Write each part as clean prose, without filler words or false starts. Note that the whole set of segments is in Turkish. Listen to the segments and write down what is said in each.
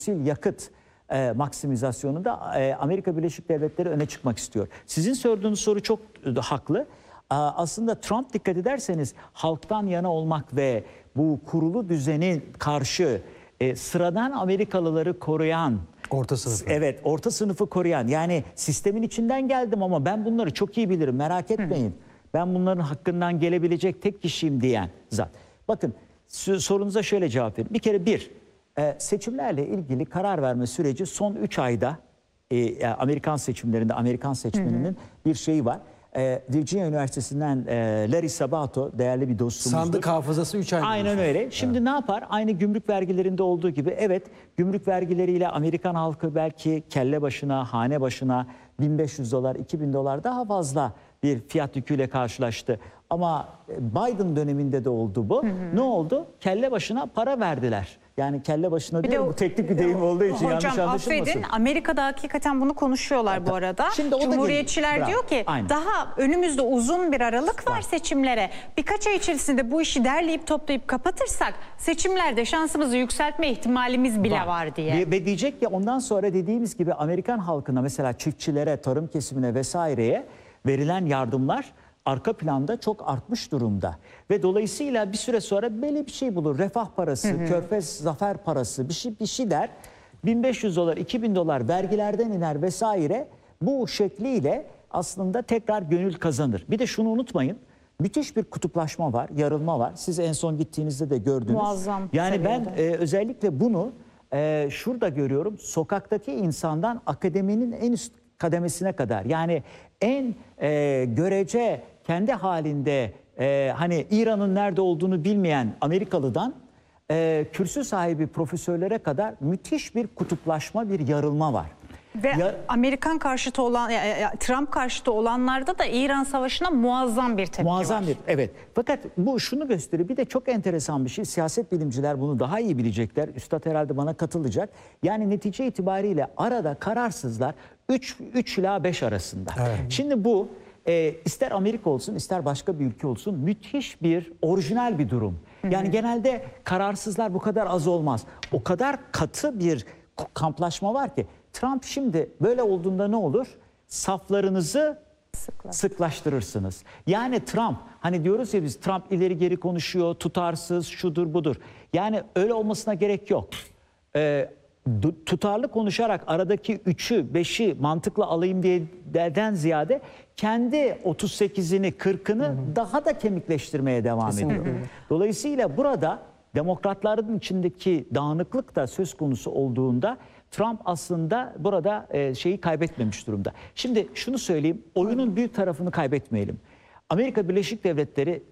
yakıt maksimizasyonunda Amerika Birleşik Devletleri öne çıkmak istiyor. Sizin sorduğunuz soru çok haklı. Aslında Trump, dikkat ederseniz, halktan yana olmak ve bu kurulu düzenin karşı sıradan Amerikalıları koruyan, orta sınıfı. Evet, orta sınıfı koruyan, yani sistemin içinden geldim ama ben bunları çok iyi bilirim, merak etmeyin. Ben bunların hakkından gelebilecek tek kişiyim diyen zat. Bakın, sorunuza şöyle cevap vereyim. Bir kere seçimlerle ilgili karar verme süreci son 3 ayda Amerikan seçimlerinde, Amerikan seçmeninin bir şeyi var. Virginia Üniversitesi'nden Larry Sabato, değerli bir dostumuzdur. Sandık hafızası 3 ay. Aynen öyle. Şimdi ne yapar? Aynı gümrük vergilerinde olduğu gibi, evet, gümrük vergileriyle Amerikan halkı belki kelle başına, hane başına $1.500, $2.000 daha fazla bir fiyat yüküyle karşılaştı. Ama Biden döneminde de oldu bu. Ne oldu? Kelle başına para verdiler. Yani kelle başına diyorum, bu teknik bir deyim olduğu için yanlış anlaşılmasın. Hocam affedin, Amerika'da hakikaten bunu konuşuyorlar bu arada. Şimdi Cumhuriyetçiler diyor ki daha önümüzde uzun bir aralık var seçimlere. Birkaç ay içerisinde bu işi derleyip toplayıp kapatırsak seçimlerde şansımızı yükseltme ihtimalimiz bile var diye. Ve diyecek ki ondan sonra dediğimiz gibi Amerikan halkına, mesela çiftçilere, tarım kesimine vesaireye verilen yardımlar arka planda çok artmış durumda. Ve dolayısıyla bir süre sonra böyle bir şey bulur. Refah parası, körfez zafer parası, bir şey der. $1.500, $2.000 vergilerden iner vesaire. Bu şekliyle aslında tekrar gönül kazanır. Bir de şunu unutmayın. Müthiş bir kutuplaşma var, yarılma var. Siz en son gittiğinizde de gördünüz. Muazzam. Yani ben özellikle bunu şurada görüyorum. Sokaktaki insandan akademinin en üst kademesine kadar, yani en görece kendi halinde hani İran'ın nerede olduğunu bilmeyen Amerikalı'dan kürsü sahibi profesörlere kadar müthiş bir kutuplaşma, bir yarılma var. Ve Amerikan karşıtı olan, Trump karşıtı olanlarda da İran Savaşı'na muazzam bir tepki var. Evet. Fakat bu şunu gösteriyor. Bir de çok enteresan bir şey. Siyaset bilimciler bunu daha iyi bilecekler. Üstad herhalde bana katılacak. Yani netice itibariyle arada kararsızlar 3 ila 5 arasında. Evet. Şimdi bu ister Amerika olsun, ister başka bir ülke olsun, müthiş bir orijinal bir durum. Yani genelde kararsızlar bu kadar az olmaz. O kadar katı bir kamplaşma var ki. Trump şimdi böyle olduğunda ne olur? Saflarınızı sıklaştırırsınız. Yani Trump, hani diyoruz ya biz, Trump ileri geri konuşuyor, tutarsız, şudur budur. Yani öyle olmasına gerek yok. Tutarlı konuşarak aradaki 3'ü 5'i mantıklı alayım diyeden ziyade kendi 38'ini 40'ını daha da kemikleştirmeye devam ediyor. Dolayısıyla burada demokratların içindeki dağınıklık da söz konusu olduğunda Trump aslında burada şeyi kaybetmemiş durumda. Şimdi şunu söyleyeyim, oyunun büyük tarafını kaybetmeyelim. Amerika Birleşik Devletleri,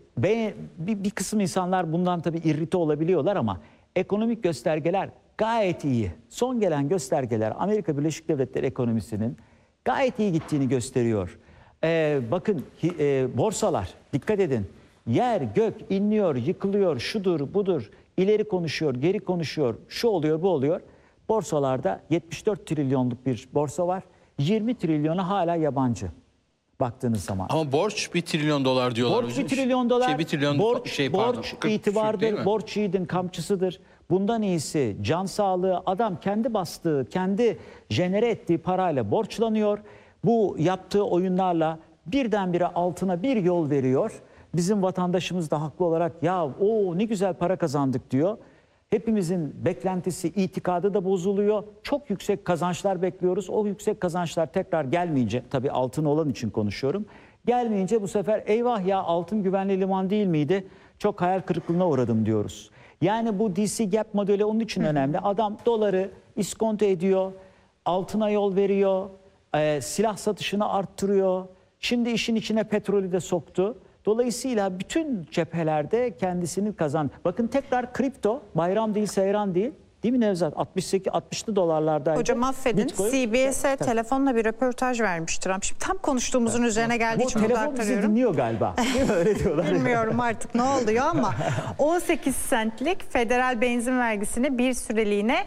bir kısım insanlar bundan tabii irrite olabiliyorlar ama ekonomik göstergeler gayet iyi. Son gelen göstergeler Amerika Birleşik Devletleri ekonomisinin gayet iyi gittiğini gösteriyor. Bakın borsalar, dikkat edin, yer gök inliyor, yıkılıyor, şudur budur, ileri konuşuyor, geri konuşuyor, şu oluyor, bu oluyor. Borsalarda 74 trilyonluk bir borsa var. 20 trilyonu hala yabancı baktığınız zaman. Ama borç $1 trilyon diyorlar. Borç $1 trilyon. Borç itibardır, buçuk, borç yiğidin kamçısıdır. Bundan iyisi can sağlığı. Adam kendi bastığı, kendi jenere ettiği parayla borçlanıyor. Bu yaptığı oyunlarla birdenbire altına bir yol veriyor. Bizim vatandaşımız da haklı olarak ya o ne güzel para kazandık diyor. Hepimizin beklentisi, itikadı da bozuluyor. Çok yüksek kazançlar bekliyoruz. O yüksek kazançlar tekrar gelmeyince, tabii altın olan için konuşuyorum. Gelmeyince bu sefer eyvah ya, altın güvenli liman değil miydi? Çok hayal kırıklığına uğradım diyoruz. Yani bu DC Gap modeli onun için önemli. Adam doları iskonto ediyor, altına yol veriyor, silah satışını arttırıyor. Şimdi işin içine petrolü de soktu. Dolayısıyla bütün cephelerde kendisini kazan. Bakın tekrar kripto, bayram değil, seyran değil. Değil mi Nevzat? 60'lı dolarlardaydı. Hocam affedin, CBS'e telefonla bir röportaj vermiş Trump. Şimdi tam konuştuğumuzun üzerine geldiği için burada aktarıyorum. Bu telefon bizi dinliyor galiba. Değil mi? Öyle diyorlar. Bilmiyorum artık ne oluyor ama 18 centlik federal benzin vergisini bir süreliğine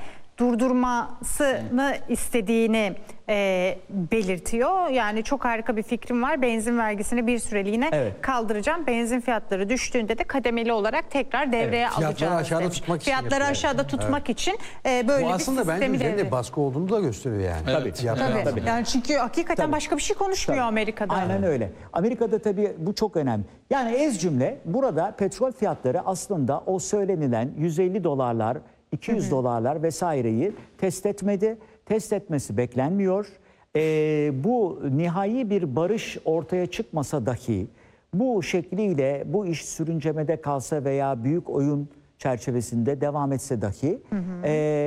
durdurmasını istediğini belirtiyor. Yani çok harika bir fikrim var. Benzin vergisini bir süreliğine kaldıracağım. Benzin fiyatları düştüğünde de kademeli olarak tekrar devreye alacağız. Fiyatları aşağıda demiş. tutmak için Fiyatları yapıyor. aşağıda tutmak için böyle Bu bir aslında bence sistemi üzerinde devreye. baskı olduğunu da gösteriyor yani. Evet. Fiyatlar Tabii. Yani çünkü hakikaten başka bir şey konuşmuyor Amerika'da. Aynen öyle. Amerika'da tabii bu çok önemli. Yani ez cümle burada petrol fiyatları aslında o söylenilen 150 dolarlar, 200 dolarlar vesaireyi test etmedi. Test etmesi beklenmiyor. Bu nihai bir barış ortaya çıkmasa dahi bu şekliyle bu iş sürüncemede kalsa veya büyük oyun çerçevesinde devam etse dahi